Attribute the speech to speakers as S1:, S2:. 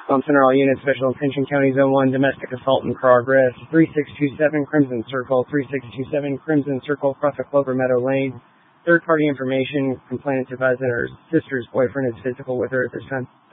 S1: Center, all units, special attention, County Zone 1, domestic assault in progress. 3627 Crimson Circle, 3627 Crimson Circle, across the Clover Meadow Lane. Third-party information, complainant advised that her sister's boyfriend is physical with her at this time.